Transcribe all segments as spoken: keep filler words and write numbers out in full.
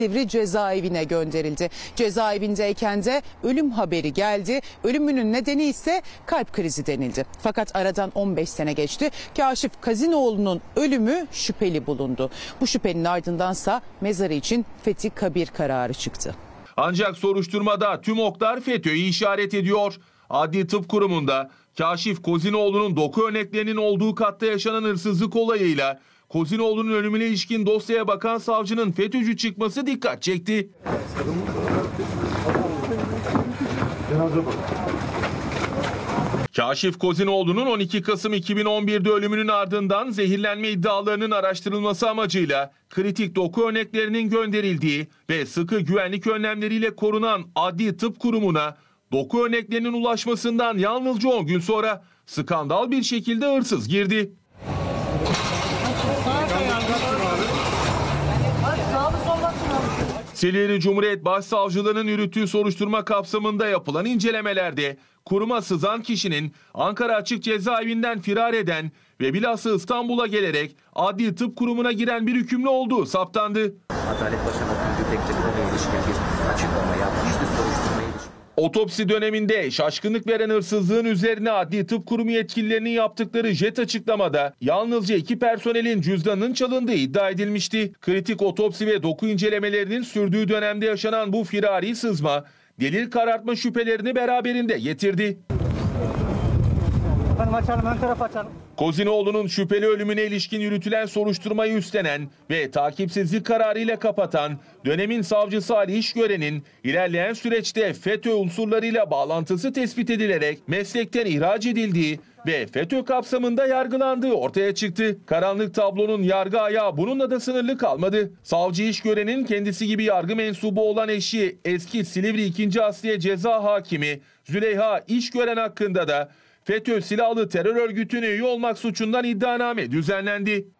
Silivri cezaevine gönderildi. Cezaevindeyken de ölüm haberi geldi. Ölümünün nedeni ise kalp krizi denildi. Fakat aradan on beş sene geçti. Kaşif Kazinoğlu'nun ölümü şüpheli bulundu. Bu şüphenin ardındansa mezarı için fethi kabir kararı çıktı. Ancak soruşturmada tüm oklar FETÖ'yü işaret ediyor. Adli Tıp Kurumu'nda Kaşif Kozinoğlu'nun doku örneklerinin olduğu katta yaşanan hırsızlık olayıyla Kozinoğlu'nun ölümüne ilişkin dosyaya bakan savcının FETÖ'cü çıkması dikkat çekti. Kaşif Kozinoğlu'nun on iki Kasım iki bin on bir'de ölümünün ardından zehirlenme iddialarının araştırılması amacıyla kritik doku örneklerinin gönderildiği ve sıkı güvenlik önlemleriyle korunan Adli Tıp Kurumu'na doku örneklerinin ulaşmasından yalnızca on gün sonra skandal bir şekilde hırsız girdi. Silivri Cumhuriyet Başsavcılığı'nın yürüttüğü soruşturma kapsamında yapılan incelemelerde kuruma sızan kişinin Ankara Açık Cezaevinden firar eden ve bilhassa İstanbul'a gelerek Adli Tıp Kurumu'na giren bir hükümlü olduğu saptandı. Adalet Bakanı Gülbek'te konuya ilişkin bir açıklama yapmıştı. Soruşturmaya ilişkin. Otopsi döneminde şaşkınlık veren hırsızlığın üzerine Adli Tıp Kurumu yetkililerinin yaptıkları jet açıklamada yalnızca iki personelin cüzdanının çalındığı iddia edilmişti. Kritik otopsi ve doku incelemelerinin sürdüğü dönemde yaşanan bu firari sızma delil karartma şüphelerini beraberinde getirdi. Açalım, ön tarafı açalım. Kozinoğlu'nun şüpheli ölümüne ilişkin yürütülen soruşturmayı üstlenen ve takipsizlik kararıyla kapatan dönemin savcısı Ali İşgören'in ilerleyen süreçte FETÖ unsurlarıyla bağlantısı tespit edilerek meslekten ihraç edildiği ve FETÖ kapsamında yargılandığı ortaya çıktı. Karanlık tablonun yargı ayağı bununla da sınırlı kalmadı. Savcı İşgören'in kendisi gibi yargı mensubu olan eşi eski Silivri ikinci Asliye Ceza Hakimi Züleyha İşgören hakkında da FETÖ silahlı terör örgütüne üye olmak suçundan iddianame düzenlendi. Geç,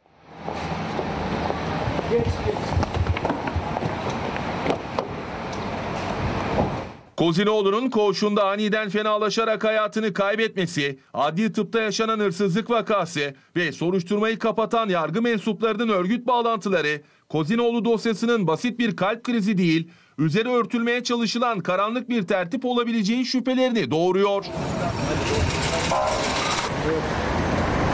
geç. Kozinoğlu'nun koğuşunda aniden fenalaşarak hayatını kaybetmesi, adli tıpta yaşanan hırsızlık vakası ve soruşturmayı kapatan yargı mensuplarının örgüt bağlantıları, Kozinoğlu dosyasının basit bir kalp krizi değil, üzeri örtülmeye çalışılan karanlık bir tertip olabileceği şüphelerini doğuruyor.